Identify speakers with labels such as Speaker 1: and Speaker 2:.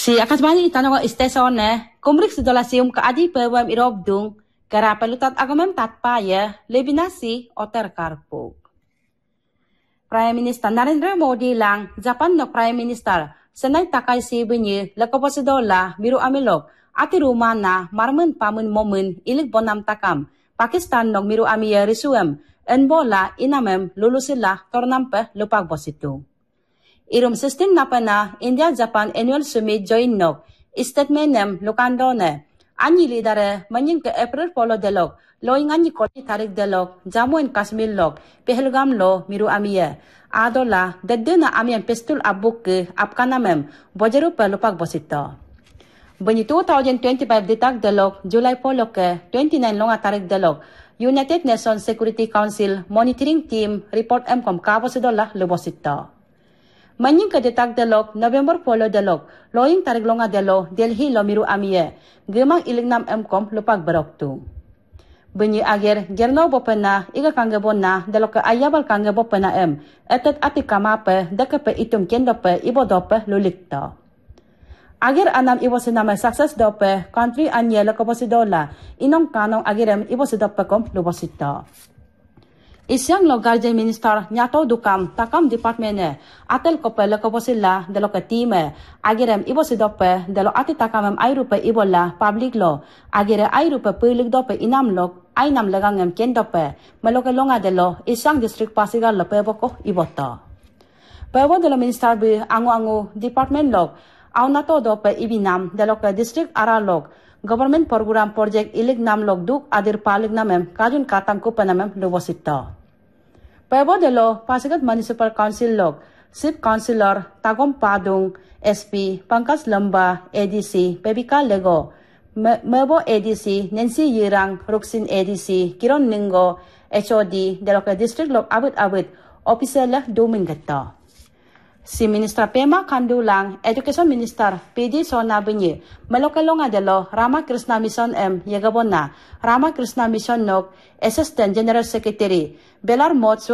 Speaker 1: Si akasmani tanong istesyon kumrik sedola sium ka adi pewam irobdung kara pelutat agamem tatpaya lebinasi oter karpuk. Prime Minister Narendra Modi lang Japan no Prime Minister senai takai si bunyi lekoposedola biru amilok ati rumah na marmen pamun momen ilik bonam takam Pakistan no miru amiya risuem enbola inamem lulusila tornampe lupak bositu. Irum sistem napana India-Japan Annual Summit join nok statementem lukandone anyi lidare manyin ke April polo delok loing anyi koti tarik delok Jammu and Kashmir lok Pahalgam lo miru amiya adola dedena amiyan pistol abuk ke apkanamem bojeru pelupak bosito. Bunyi 2025 ditak delok July polo ke 29 longa tarik delok United Nations Security Council Monitoring Team report emkom kabosidola lubosito. Manying kedetak delok November polo delok loing tarik longa delo Delhi lo miru amiye gemang ilingnam emkom lupak beroktu. Bunyi akhir gerno bopena iga kangebona delok ke ayabal kangebopena etet ati kamape dekepe itum kendope ibodope lulikto. Akhir anam ibo senama sukses dope country anye lekoposidola inong kanong akhirem ibo sedope kom lubosito. Isyang lo Guardian Minister nyato dukam takam department atel kope lekoposila delo ke time agirem ibo sidope delo ati takamem airupe ibola public lo agire airupe public dope inam lok ainam legangem kendope meloke longa delo isyang district Pasigal lo peboko iboto. Pebo delo minister bi angu department lok au nato dope ibinam delo ke district aralok government program project ilik nam lok duk adir palik namem kajun katang kupanamem lubosito. Pebo delo Pasigat Municipal Council lok Chief Councilor Tagom Padung SP Pangkas Lamba ADC Pebika Lego Mebo ADC Nancy Yirang Ruxin ADC Kiron Ningo HOD delo ke district lok abut official lah Domingato. Si Minister Pema Kandulang, Education Minister PD Sona Bunyi, melokalonga delo Rama Krishna Mission Yagabona, Rama Krishna Mission nok Assistant General Secretary, Belar Mot